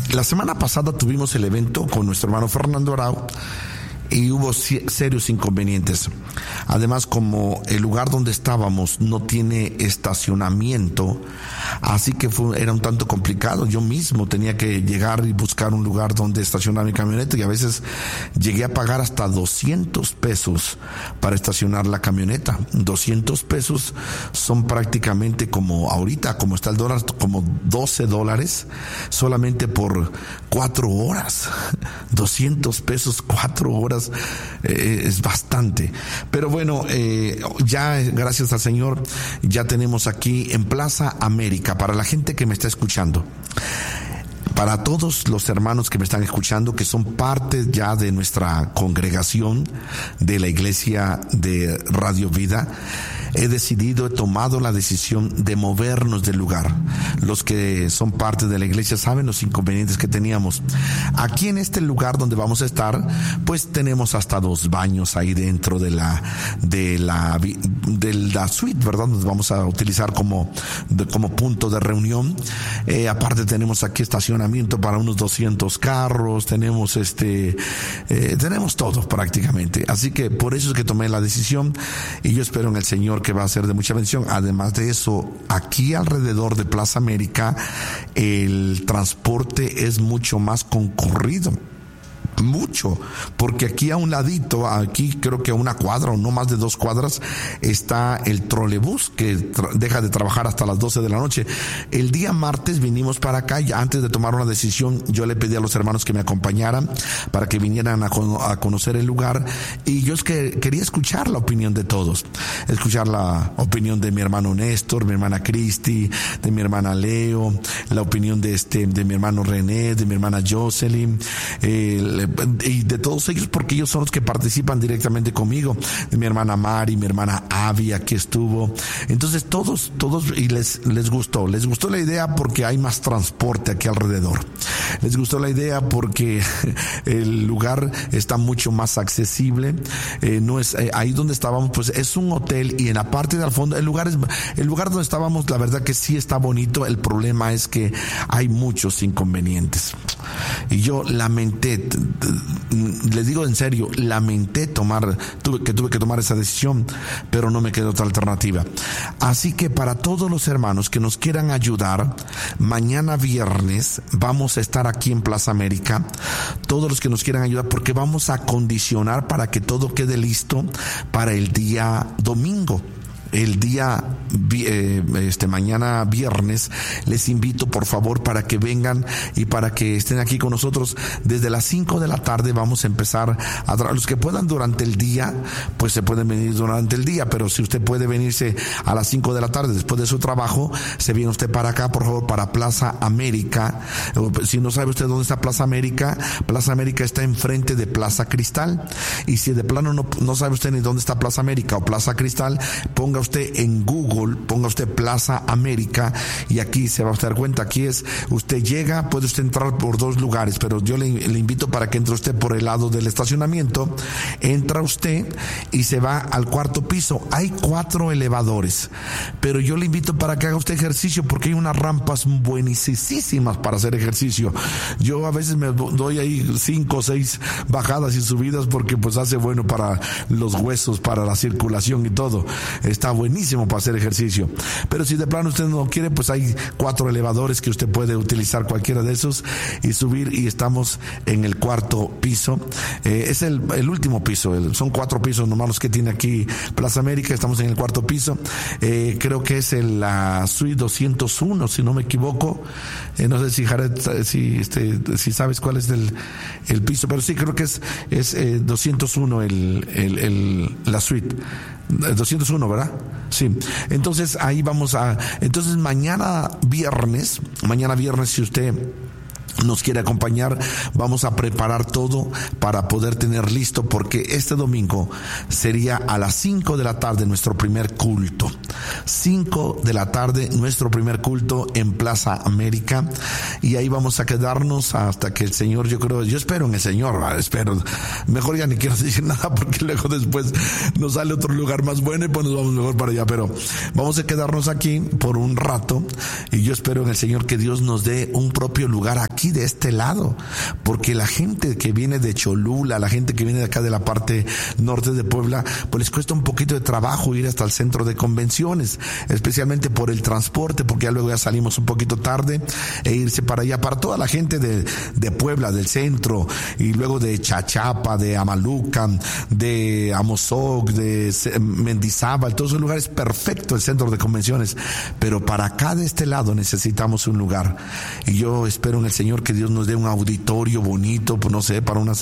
La semana pasada tuvimos el evento con nuestro hermano Fernando Arau y hubo serios inconvenientes. Además, como el lugar donde estábamos no tiene estacionamiento, así que era un tanto complicado. Yo mismo tenía que llegar y buscar un lugar donde estacionar mi camioneta, y a veces llegué a pagar hasta 200 pesos para estacionar la camioneta. 200 pesos son prácticamente, como ahorita, como está el dólar, como $12 solamente por 4 horas. 200 pesos, 4 horas. Es bastante, pero bueno, ya gracias al Señor ya tenemos aquí en Plaza América. Para la gente que me está escuchando, para todos los hermanos que me están escuchando, que son parte ya de nuestra congregación de la iglesia de Radio Vida, he tomado la decisión de movernos del lugar. Los que son parte de la iglesia saben los inconvenientes que teníamos. Aquí en este lugar donde vamos a estar, pues tenemos hasta 2 baños ahí dentro de la suite, ¿verdad? Donde vamos a utilizar como punto de reunión. Aparte tenemos aquí estacionamiento para unos 200 carros, tenemos todo prácticamente. Así que por eso es que tomé la decisión, y yo espero en el Señor que va a ser de mucha bendición. Además de eso, aquí alrededor de Plaza América el transporte es mucho más concurrido. Mucho, porque aquí a un ladito, aquí creo que a una cuadra o no más de 2 cuadras, está el trolebús que deja de trabajar hasta las 12 de la noche. El día martes vinimos para acá, y antes de tomar una decisión yo le pedí a los hermanos que me acompañaran para que vinieran a conocer el lugar, y yo es que quería escuchar la opinión de todos, escuchar la opinión de mi hermano Néstor, mi hermana Cristi, de mi hermana Leo, la opinión de mi hermano René, de mi hermana Jocelyn, y de todos ellos, porque ellos son los que participan directamente conmigo, de mi hermana Mari, mi hermana Avi, aquí estuvo. Entonces todos, y les gustó la idea, porque hay más transporte aquí alrededor. Les gustó la idea porque el lugar está mucho más accesible. No es ahí donde estábamos, pues es un hotel, y en la parte del fondo el lugar donde estábamos, la verdad que sí está bonito. El problema es que hay muchos inconvenientes, y yo lamenté, les digo en serio, tuve que tomar esa decisión, pero no me quedó otra alternativa. Así que para todos los hermanos que nos quieran ayudar, mañana viernes vamos a estar aquí en Plaza América. Todos los que nos quieran ayudar, porque vamos a acondicionar para que todo quede listo para el día domingo. El día mañana viernes les invito por favor para que vengan y para que estén aquí con nosotros. Desde las 5 de la tarde vamos a empezar los que puedan durante el día, pues se pueden venir durante el día, pero si usted puede venirse a las 5 de la tarde después de su trabajo, se viene usted para acá, por favor, para Plaza América. Si no sabe usted dónde está Plaza América está enfrente de Plaza Cristal, y si de plano no sabe usted ni dónde está Plaza América o Plaza Cristal, ponga usted en Google, ponga usted Plaza América, y aquí se va a dar cuenta. Aquí usted llega, puede usted entrar por 2 lugares, pero yo le invito para que entre usted por el lado del estacionamiento. Entra usted y se va al 4º piso. Hay 4 elevadores, pero yo le invito para que haga usted ejercicio, porque hay unas rampas buenísimas para hacer ejercicio. Yo a veces me doy ahí 5 o 6 bajadas y subidas, porque pues hace bueno para los huesos, para la circulación y todo. Está buenísimo para hacer ejercicio. Pero si de plano usted no quiere, pues hay 4 elevadores que usted puede utilizar cualquiera de esos y subir, y estamos en el 4º piso. Es el último piso, son 4 pisos nomás los que tiene aquí Plaza América. Estamos en el 4º piso. Creo que es la suite 201, si no me equivoco. No sé si Jared, si sabes cuál es el piso, pero sí creo que es 201 la suite. 201, ¿verdad? Sí. Entonces ahí entonces mañana viernes, si usted nos quiere acompañar, vamos a preparar todo para poder tener listo, porque este domingo sería a las 5 de la tarde nuestro primer culto. 5 de la tarde nuestro primer culto en Plaza América, y ahí vamos a quedarnos hasta que el Señor, yo espero en el Señor, espero, mejor ya ni quiero decir nada, porque luego después nos sale otro lugar más bueno y pues nos vamos mejor para allá, pero vamos a quedarnos aquí por un rato, y yo espero en el Señor que Dios nos dé un propio lugar aquí aquí de este lado, porque la gente que viene de Cholula, la gente que viene de acá de la parte norte de Puebla, pues les cuesta un poquito de trabajo ir hasta el centro de convenciones, especialmente por el transporte, porque ya luego ya salimos un poquito tarde, e irse para allá. Para toda la gente de Puebla, del centro, y luego de Chachapa, de Amaluca, de Amozoc, de Mendizábal, todos esos lugares, perfecto el centro de convenciones, pero para acá de este lado necesitamos un lugar, y yo espero en el Señor que Dios nos dé un auditorio bonito, pues no sé, para unas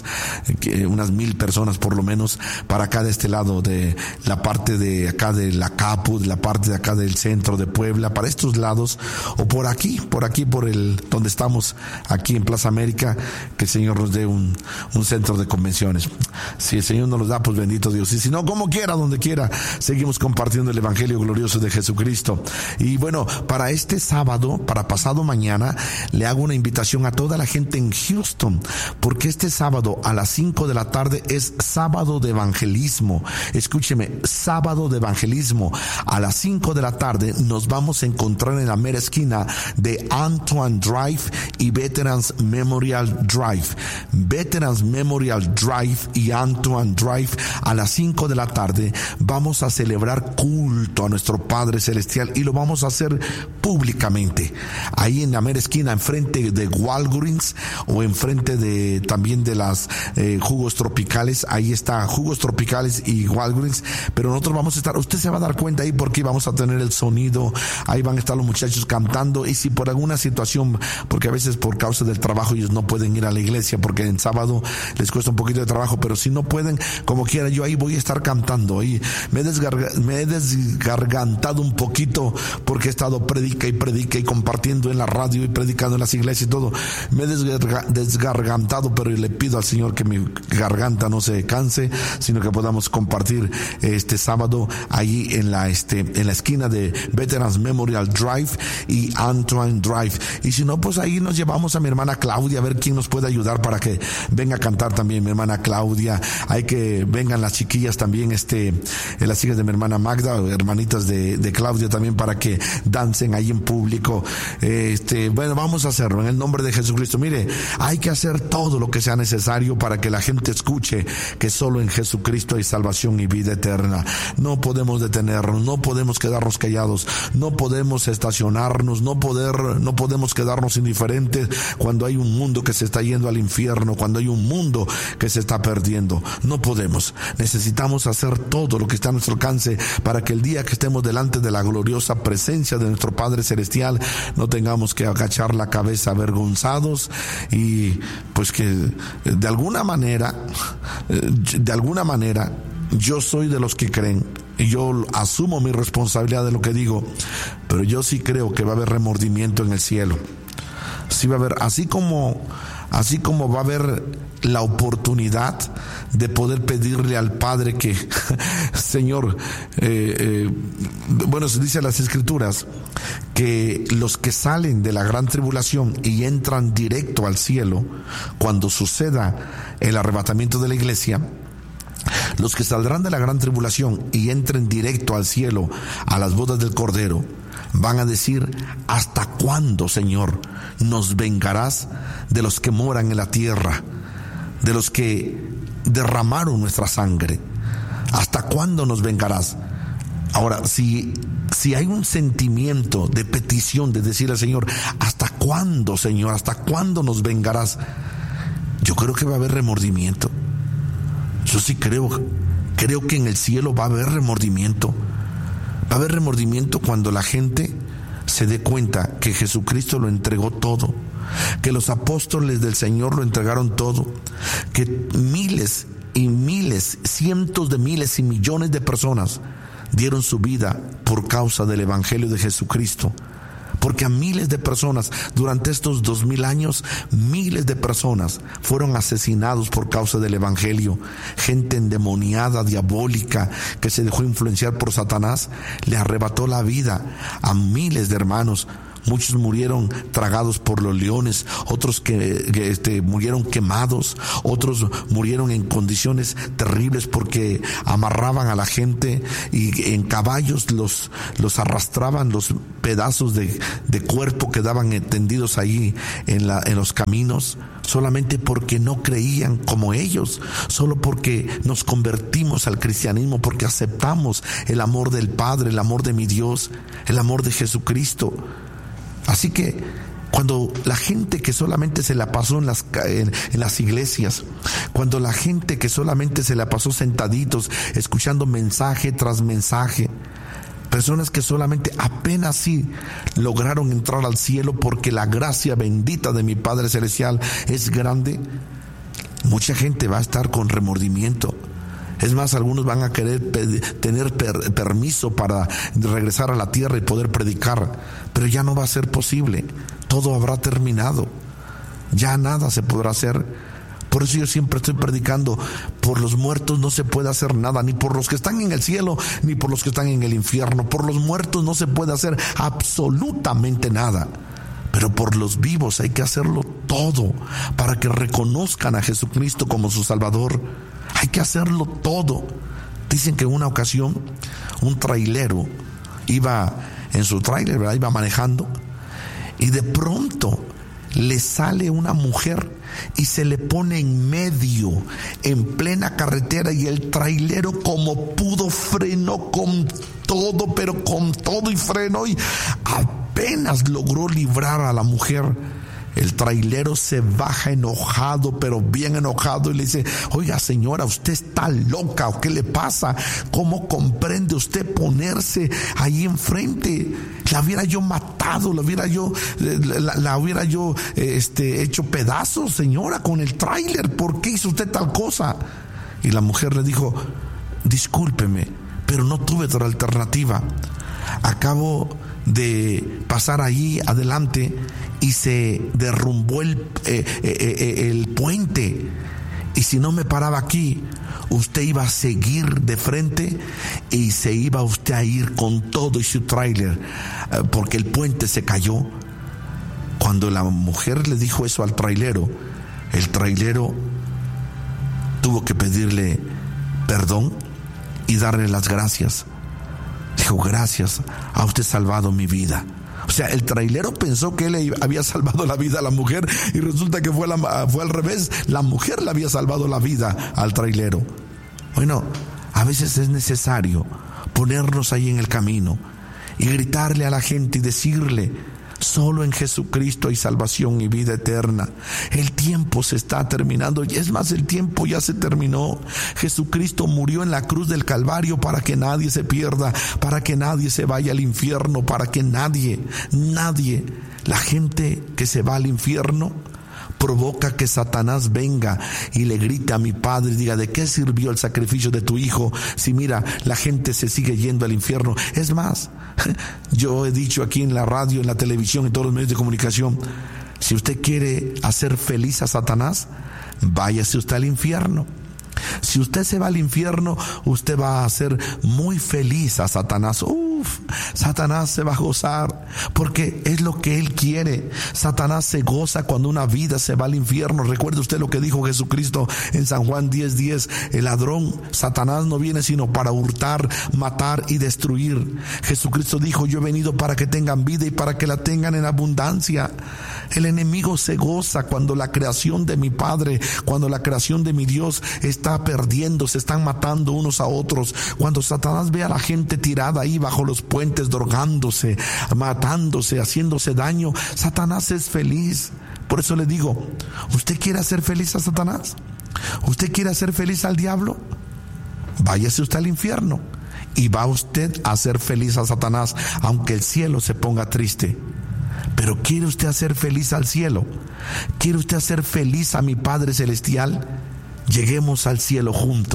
1,000 personas por lo menos, para acá de este lado, de la parte de acá de la Capu, de la parte de acá del centro de Puebla, para estos lados, o por aquí, por el, donde estamos, aquí en Plaza América, que el Señor nos dé un centro de convenciones. Si el Señor nos los da, pues bendito Dios, y si no, como quiera, donde quiera, seguimos compartiendo el Evangelio glorioso de Jesucristo. Y bueno, para este sábado, para pasado mañana, le hago una invitación a toda la gente en Houston, porque este sábado a las 5 de la tarde es sábado de evangelismo. Escúcheme, sábado de evangelismo. A las 5 de la tarde nos vamos a encontrar en la mera esquina de Antoine Drive y Veterans Memorial Drive. Veterans Memorial Drive y Antoine Drive, a las 5 de la tarde vamos a celebrar culto a nuestro Padre Celestial, y lo vamos a hacer públicamente. Ahí en la mera esquina, enfrente de Walgreens, o enfrente de también de las jugos tropicales. Ahí está Jugos Tropicales y Walgreens, pero nosotros vamos a estar, usted se va a dar cuenta ahí porque vamos a tener el sonido, ahí van a estar los muchachos cantando, y si por alguna situación, porque a veces por causa del trabajo ellos no pueden ir a la iglesia porque en sábado les cuesta un poquito de trabajo, pero si no pueden, como quiera, yo ahí voy a estar cantando. Ahí me he desgargantado un poquito porque he estado predica y compartiendo en la radio y predicando en las iglesias y todo. Me he desgargantado, pero le pido al Señor que mi garganta no se canse, sino que podamos compartir este sábado ahí en la esquina de Veterans Memorial Drive y Antoine Drive. Y si no, pues ahí nos llevamos a mi hermana Claudia, a ver quién nos puede ayudar para que venga a cantar también mi hermana Claudia. Hay que vengan las chiquillas también, las hijas de mi hermana Magda, hermanitas de Claudia también, para que dancen ahí en público. Bueno, vamos a hacerlo en el nombre de Jesucristo. Mire, hay que hacer todo lo que sea necesario para que la gente escuche que solo en Jesucristo hay salvación y vida eterna. No podemos detenernos, no podemos quedarnos callados, no podemos estacionarnos, no podemos quedarnos indiferentes cuando hay un mundo que se está yendo al infierno, cuando hay un mundo que se está perdiendo. No podemos. Necesitamos hacer todo lo que está a nuestro alcance para que el día que estemos delante de la gloriosa presencia de nuestro Padre Celestial no tengamos que agachar la cabeza avergonzados, y pues que de alguna manera yo soy de los que creen, y yo asumo mi responsabilidad de lo que digo, pero yo sí creo que va a haber remordimiento en el cielo. Sí va a haber, así como va a haber la oportunidad de poder pedirle al Padre que, Señor, bueno, se dice en las Escrituras que los que salen de la gran tribulación y entran directo al cielo, cuando suceda el arrebatamiento de la iglesia, los que saldrán de la gran tribulación y entren directo al cielo, a las bodas del Cordero, van a decir: ¿hasta cuándo, Señor, nos vengarás de los que moran en la tierra, de los que derramaron nuestra sangre? ¿Hasta cuándo nos vengarás? Ahora, si hay un sentimiento de petición, de decir al Señor: ¿hasta cuándo, Señor? ¿Hasta cuándo nos vengarás? Yo creo que va a haber remordimiento. Yo sí creo que en el cielo va a haber remordimiento. Va a haber remordimiento cuando la gente se dé cuenta que Jesucristo lo entregó todo, que los apóstoles del Señor lo entregaron todo, que miles y miles, cientos de miles y millones de personas dieron su vida por causa del Evangelio de Jesucristo. Porque a miles de personas, durante estos 2000 años, miles de personas fueron asesinados por causa del Evangelio. Gente endemoniada, diabólica, que se dejó influenciar por Satanás, le arrebató la vida a miles de hermanos. muchos murieron tragados por los leones, otros que murieron quemados, otros murieron en condiciones terribles porque amarraban a la gente y en caballos los arrastraban, los pedazos de cuerpo quedaban tendidos ahí en los caminos, solamente porque no creían como ellos, solo porque nos convertimos al cristianismo, porque aceptamos el amor del Padre, el amor de mi Dios, el amor de Jesucristo. Así que cuando la gente que solamente se la pasó en las iglesias, cuando la gente que solamente se la pasó sentaditos escuchando mensaje tras mensaje, personas que solamente apenas sí lograron entrar al cielo porque la gracia bendita de mi Padre Celestial es grande, mucha gente va a estar con remordimiento. Es más, algunos van a querer tener permiso para regresar a la tierra y poder predicar, pero ya no va a ser posible. Todo habrá terminado. Ya nada se podrá hacer. Por eso yo siempre estoy predicando, por los muertos no se puede hacer nada, ni por los que están en el cielo, ni por los que están en el infierno. Por los muertos no se puede hacer absolutamente nada. Pero por los vivos hay que hacerlo todo para que reconozcan a Jesucristo como su Salvador. Hay que hacerlo todo. Dicen que en una ocasión un trailero iba en su trailer, ¿verdad? Iba manejando y de pronto le sale una mujer y se le pone en medio, en plena carretera, y el trailero como pudo frenó con todo, pero con todo y frenó y apenas logró librar a la mujer. El trailero se baja enojado, pero bien enojado, y le dice: oiga señora, ¿usted está loca o qué le pasa? ¿Cómo comprende usted ponerse ahí enfrente? La hubiera yo matado, la hubiera yo hecho pedazos, señora, con el tráiler. ¿Por qué hizo usted tal cosa? Y la mujer le dijo: discúlpeme, pero no tuve otra alternativa. Acabo de pasar allí adelante y se derrumbó el puente, y si no me paraba aquí, usted iba a seguir de frente y se iba usted a ir con todo y su tráiler, porque el puente se cayó. Cuando la mujer le dijo eso al trailero, el trailero tuvo que pedirle perdón y darle las gracias. Dijo: gracias, ha usted salvado mi vida. O sea, el trailero pensó que él había salvado la vida a la mujer, y resulta que fue al revés. La mujer le había salvado la vida al trailero. Bueno, a veces es necesario ponernos ahí en el camino y gritarle a la gente y decirle: solo en Jesucristo hay salvación y vida eterna. El tiempo se está terminando. Es más, el tiempo ya se terminó. Jesucristo murió en la cruz del Calvario para que nadie se pierda, para que nadie se vaya al infierno, para que nadie, la gente que se va al infierno provoca que Satanás venga y le grite a mi Padre y diga: ¿de qué sirvió el sacrificio de tu hijo si mira, la gente se sigue yendo al infierno? Es más, yo he dicho aquí en la radio, en la televisión, en todos los medios de comunicación: si usted quiere hacer feliz a Satanás, váyase usted al infierno. Si usted se va al infierno, usted va a hacer muy feliz a Satanás. Satanás se va a gozar porque es lo que él quiere. Satanás se goza cuando una vida se va al infierno. Recuerde usted lo que dijo Jesucristo en San Juan 10:10: el ladrón, Satanás, no viene sino para hurtar, matar y destruir. Jesucristo dijo: yo he venido para que tengan vida y para que la tengan en abundancia. El enemigo se goza cuando la creación de mi Padre, cuando la creación de mi Dios está perdiendo, se están matando unos a otros. Cuando Satanás ve a la gente tirada ahí bajo los puentes, drogándose, matándose, haciéndose daño, Satanás es feliz. Por eso le digo: ¿usted quiere hacer feliz a Satanás? ¿Usted quiere hacer feliz al diablo? Váyase usted al infierno y va usted a hacer feliz a Satanás, aunque el cielo se ponga triste. Pero ¿quiere usted hacer feliz al cielo? ¿Quiere usted hacer feliz a mi Padre Celestial? Lleguemos al cielo juntos,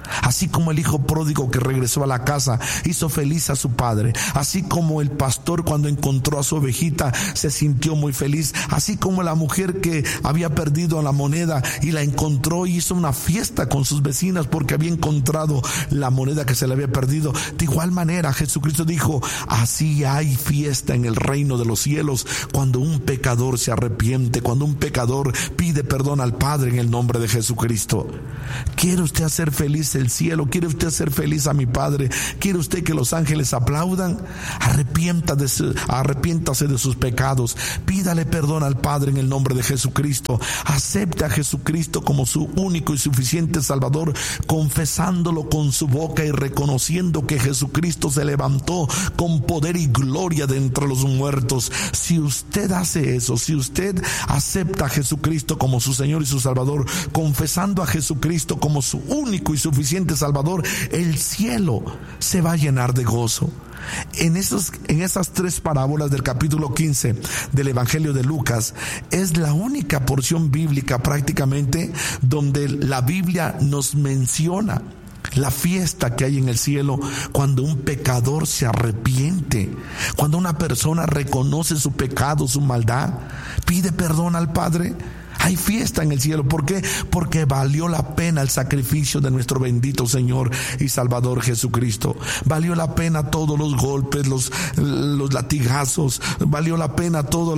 Así como el hijo pródigo que regresó a la casa hizo feliz a su padre, así como el pastor cuando encontró a su ovejita se sintió muy feliz, así como la mujer que había perdido la moneda y la encontró y hizo una fiesta con sus vecinas porque había encontrado la moneda que se le había perdido. De igual manera Jesucristo dijo: así hay fiesta en el reino de los cielos cuando un pecador se arrepiente, cuando un pecador pide perdón al Padre en el nombre de Jesucristo. ¿Quiere usted hacer feliz el cielo? ¿Quiere usted hacer feliz a mi Padre? ¿Quiere usted que los ángeles aplaudan? Arrepiéntase de sus pecados, pídale perdón al Padre en el nombre de Jesucristo, acepte a Jesucristo como su único y suficiente Salvador, confesándolo con su boca y reconociendo que Jesucristo se levantó con poder y gloria de entre los muertos. Si usted hace eso, si usted acepta a Jesucristo como su Señor y su Salvador, confesando a Jesucristo como su único y suficiente Salvador, el cielo se va a llenar de gozo. En esas 3 parábolas del capítulo 15 del Evangelio de Lucas es la única porción bíblica prácticamente donde la Biblia nos menciona la fiesta que hay en el cielo cuando un pecador se arrepiente, cuando una persona reconoce su pecado, su maldad, pide perdón al Padre. Hay fiesta en el cielo. ¿Por qué? Porque valió la pena el sacrificio de nuestro bendito Señor y Salvador Jesucristo. Valió la pena todos los golpes, los latigazos. Valió la pena todo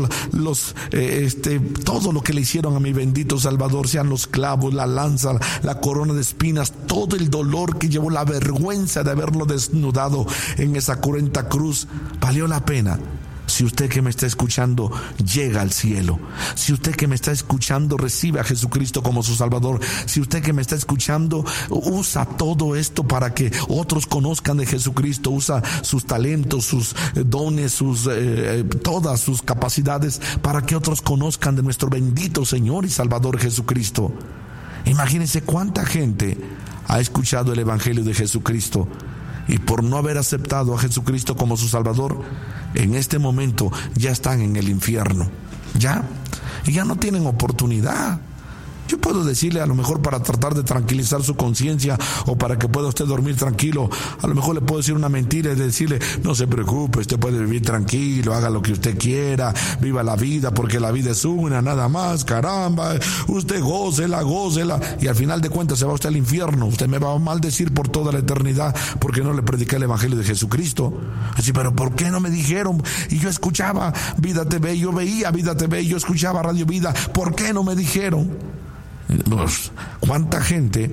lo que le hicieron a mi bendito Salvador, sean los clavos, la lanza, la corona de espinas, todo el dolor que llevó, la vergüenza de haberlo desnudado en esa cruenta cruz. Valió la pena. Si usted que me está escuchando llega al cielo, si usted que me está escuchando recibe a Jesucristo como su Salvador, si usted que me está escuchando usa todo esto para que otros conozcan de Jesucristo, usa sus talentos, sus dones, todas sus capacidades para que otros conozcan de nuestro bendito Señor y Salvador Jesucristo. Imagínense cuánta gente ha escuchado el Evangelio de Jesucristo y por no haber aceptado a Jesucristo como su Salvador, en este momento ya están en el infierno, y ya no tienen oportunidad. Yo puedo decirle, a lo mejor para tratar de tranquilizar su conciencia o para que pueda usted dormir tranquilo, a lo mejor le puedo decir una mentira y decirle: no se preocupe, usted puede vivir tranquilo, haga lo que usted quiera, viva la vida porque la vida es una, nada más, caramba, usted gócela, y al final de cuentas se va usted al infierno. Usted me va a maldecir por toda la eternidad porque no le prediqué el Evangelio de Jesucristo. Así, pero ¿por qué no me dijeron? Y yo escuchaba Vida TV, yo veía Vida TV, yo escuchaba Radio Vida, ¿por qué no me dijeron? ¿Cuánta gente?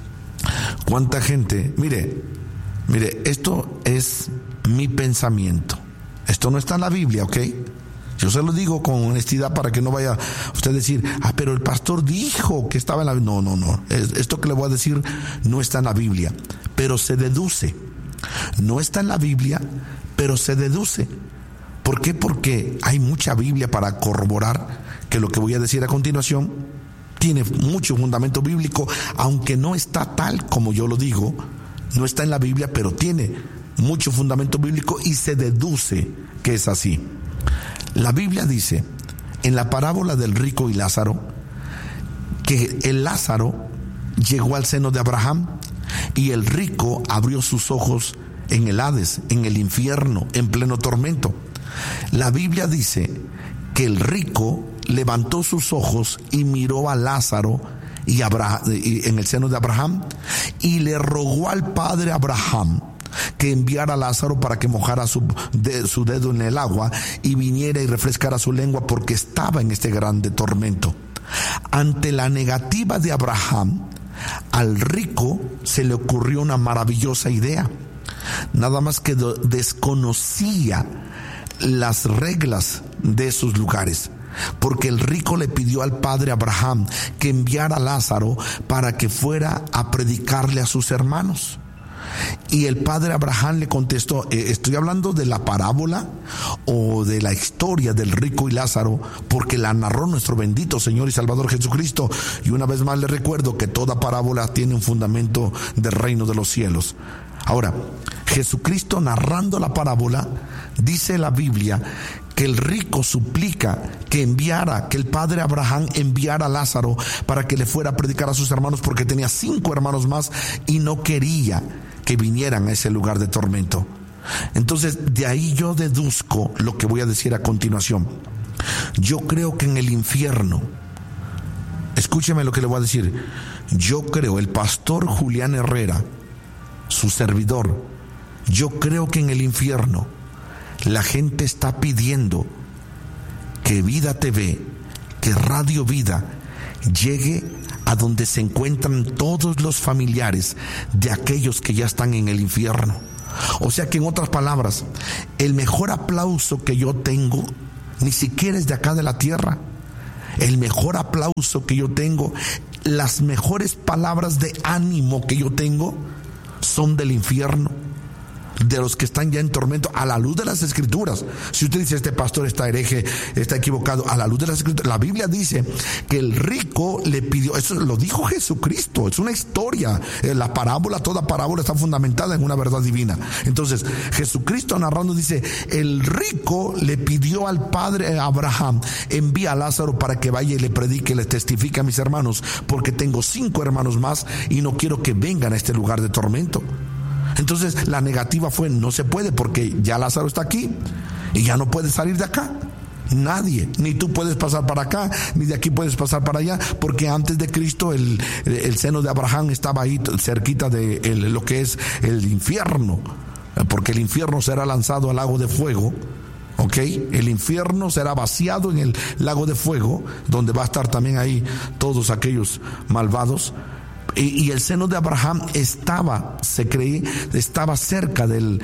Mire, esto es mi pensamiento. Esto no está en la Biblia, ¿ok? Yo se lo digo con honestidad para que no vaya usted a decir: pero el pastor dijo que estaba en la Biblia. No. Esto que le voy a decir no está en la Biblia, pero se deduce. No está en la Biblia, pero se deduce. ¿Por qué? Porque hay mucha Biblia para corroborar que lo que voy a decir a continuación tiene mucho fundamento bíblico, aunque no está tal como yo lo digo, no está en la Biblia, pero tiene mucho fundamento bíblico y se deduce que es así. La Biblia dice, en la parábola del rico y Lázaro, que el Lázaro llegó al seno de Abraham y el rico abrió sus ojos en el Hades, en el infierno, en pleno tormento. La Biblia dice que el rico levantó sus ojos y miró a Lázaro y en el seno de Abraham, y le rogó al padre Abraham que enviara a Lázaro para que mojara su dedo en el agua y viniera y refrescara su lengua, porque estaba en este grande tormento. Ante la negativa de Abraham, al rico se le ocurrió una maravillosa idea. Nada más que desconocía las reglas de esos lugares, porque el rico le pidió al padre Abraham que enviara a Lázaro para que fuera a predicarle a sus hermanos. Y el padre Abraham le contestó, estoy hablando de la parábola o de la historia del rico y Lázaro, porque la narró nuestro bendito Señor y Salvador Jesucristo. Y una vez más le recuerdo que toda parábola tiene un fundamento del reino de los cielos. Ahora, Jesucristo narrando la parábola, dice la Biblia que el rico suplica que el padre Abraham enviara a Lázaro para que le fuera a predicar a sus hermanos, porque tenía 5 hermanos más y no quería que vinieran a ese lugar de tormento. Entonces, de ahí yo deduzco lo que voy a decir a continuación. Yo creo que en el infierno, escúcheme lo que le voy a decir, yo creo, el pastor Julián Herrera, su servidor, yo creo que en el infierno la gente está pidiendo que Vida TV, que Radio Vida llegue a donde se encuentran todos los familiares de aquellos que ya están en el infierno. O sea que, en otras palabras, el mejor aplauso que yo tengo ni siquiera es de acá de la tierra. El mejor aplauso que yo tengo, las mejores palabras de ánimo que yo tengo son del infierno, de los que están ya en tormento, a la luz de las Escrituras. Si usted dice, este pastor está hereje, está equivocado, a la luz de las Escrituras, la Biblia dice que el rico le pidió, eso lo dijo Jesucristo, es una historia, la parábola, toda parábola está fundamentada en una verdad divina. Entonces, Jesucristo narrando dice, el rico le pidió al padre Abraham, envía a Lázaro para que vaya y le predique, le testifique a mis hermanos, porque tengo 5 hermanos más y no quiero que vengan a este lugar de tormento. Entonces la negativa fue, no se puede, porque ya Lázaro está aquí y ya no puede salir de acá. Nadie, ni tú puedes pasar para acá, ni de aquí puedes pasar para allá, porque antes de Cristo el seno de Abraham estaba ahí cerquita de lo que es el infierno, porque el infierno será lanzado al lago de fuego. ¿Ok? El infierno será vaciado en el lago de fuego, donde va a estar también ahí todos aquellos malvados. Y el seno de Abraham estaba cerca del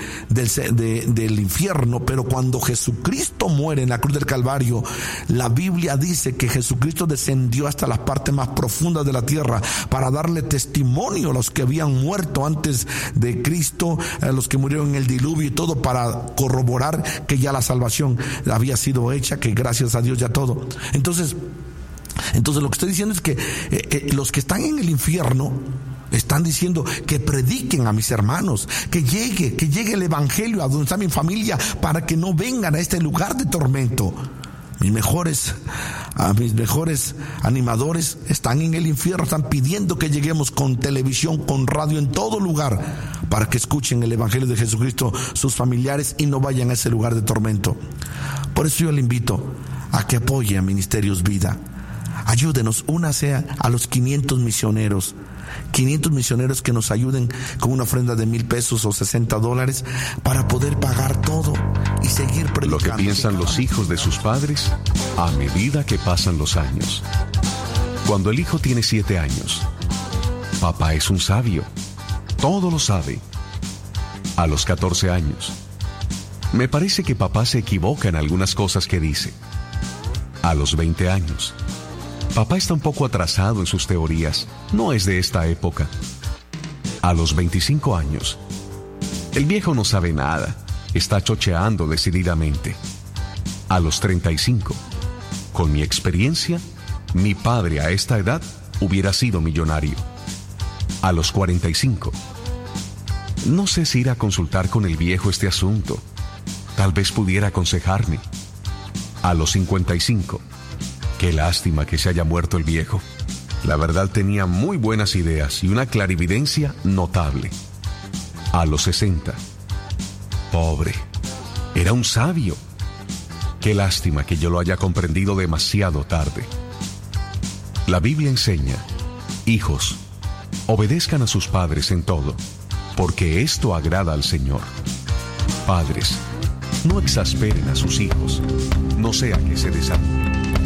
infierno, pero cuando Jesucristo muere en la cruz del Calvario, la Biblia dice que Jesucristo descendió hasta las partes más profundas de la tierra para darle testimonio a los que habían muerto antes de Cristo, a los que murieron en el diluvio y todo, para corroborar que ya la salvación había sido hecha, que gracias a Dios ya todo. Entonces lo que estoy diciendo es que los que están en el infierno están diciendo que prediquen a mis hermanos, que llegue el evangelio a donde está mi familia, para que no vengan a este lugar de tormento. Mis mejores animadores están en el infierno, están pidiendo que lleguemos con televisión, con radio, en todo lugar, para que escuchen el evangelio de Jesucristo sus familiares y no vayan a ese lugar de tormento. Por eso yo le invito a que apoye a Ministerios Vida. Ayúdenos, únase a los 500 misioneros que nos ayuden con una ofrenda de $1,000 o $60 para poder pagar todo y seguir predicando. Lo que piensan los hijos de sus padres a medida que pasan los años. Cuando el hijo tiene 7 años, papá es un sabio, todo lo sabe. A los 14 años, me parece que papá se equivoca en algunas cosas que dice. A los 20 años, papá está un poco atrasado en sus teorías, no es de esta época. A los 25 años, el viejo no sabe nada, está chocheando decididamente. A los 35, con mi experiencia, mi padre a esta edad hubiera sido millonario. A los 45, no sé si ir a consultar con el viejo este asunto, tal vez pudiera aconsejarme. A los 55, qué lástima que se haya muerto el viejo. La verdad, tenía muy buenas ideas y una clarividencia notable. A los 60, pobre, era un sabio. Qué lástima que yo lo haya comprendido demasiado tarde. La Biblia enseña, hijos, obedezcan a sus padres en todo, porque esto agrada al Señor. Padres, no exasperen a sus hijos, no sea que se desanimen.